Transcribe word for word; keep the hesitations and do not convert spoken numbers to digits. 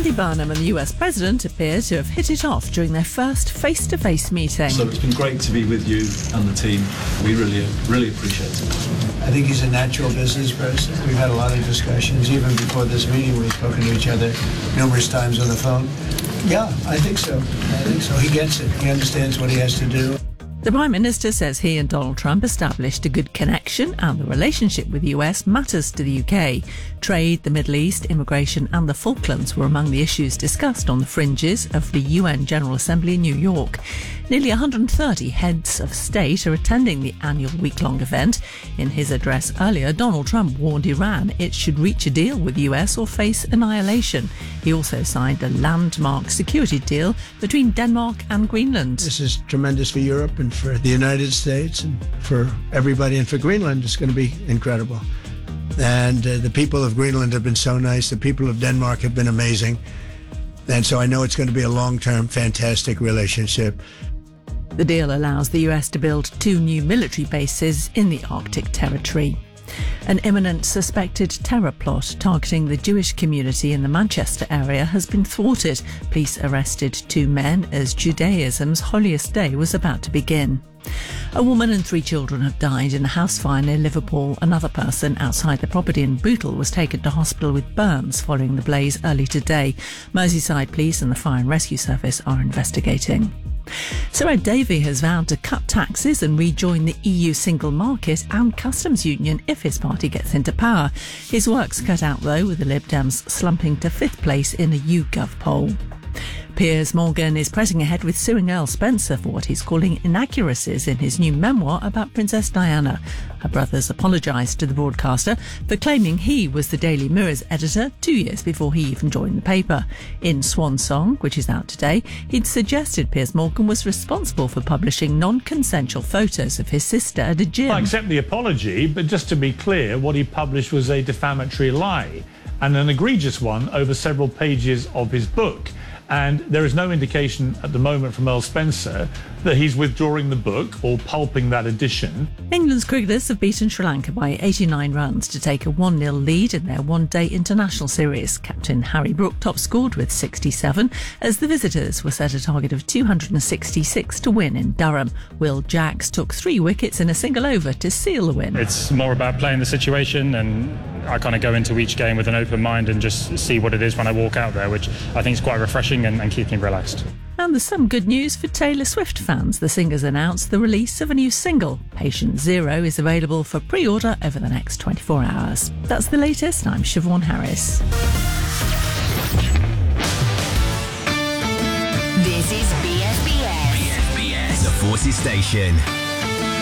Andy Burnham and the U S President appear to have hit it off during their first face-to-face meeting. So it's been great to be with you and the team. We really, really appreciate it. I think he's a natural business person. We've had a lot of discussions. Even before this meeting, we've spoken to each other numerous times on the phone. Yeah, I think so. I think so. He gets it. He understands what he has to do. The Prime Minister says he and Donald Trump established a good connection and the relationship with the U S matters to the U K. Trade, the Middle East, immigration and the Falklands were among the issues discussed on the fringes of the U N General Assembly in New York. Nearly one hundred thirty heads of state are attending the annual week-long event. In his address earlier, Donald Trump warned Iran it should reach a deal with the U S or face annihilation. He also signed a landmark security deal between Denmark and Greenland. This is tremendous for Europe and for the United States and for everybody, and for Greenland it's going to be incredible. And uh, the people of Greenland have been so nice. The people of Denmark have been amazing. And so I know it's going to be a long-term, fantastic relationship. The deal allows the U S to build two new military bases in the Arctic territory. An imminent suspected terror plot targeting the Jewish community in the Manchester area has been thwarted. Police arrested two men as Judaism's holiest day was about to begin. A woman and three children have died in a house fire near Liverpool. Another person outside the property in Bootle was taken to hospital with burns following the blaze early today. Merseyside Police and the Fire and Rescue Service are investigating. Sir Ed Davey has vowed to cut taxes and rejoin the E U single market and customs union if his party gets into power. His work's cut out, though, with the Lib Dems slumping to fifth place in a YouGov poll. Piers Morgan is pressing ahead with suing Earl Spencer for what he's calling inaccuracies in his new memoir about Princess Diana. Her brothers apologised to the broadcaster for claiming he was the Daily Mirror's editor two years before he even joined the paper. In Swan Song, which is out today, he'd suggested Piers Morgan was responsible for publishing non-consensual photos of his sister at a gym. I accept the apology, but just to be clear, what he published was a defamatory lie, and an egregious one over several pages of his book. And there is no indication at the moment from Earl Spencer that he's withdrawing the book or pulping that edition. England's cricketers have beaten Sri Lanka by eighty-nine runs to take a one nil lead in their one-day international series. Captain Harry Brook top-scored with sixty-seven as the visitors were set a target of two hundred sixty-six to win in Durham. Will Jacks took three wickets in a single over to seal the win. It's more about playing the situation, and I kind of go into each game with an open mind and just see what it is when I walk out there, which I think is quite refreshing and, and keeps me relaxed. And there's some good news for Taylor Swift fans. The singer's announced the release of a new single. Patient Zero is available for pre-order over the next twenty-four hours. That's the latest. I'm Siobhan Harris. This is B S B S. B S B S, the Forces Station.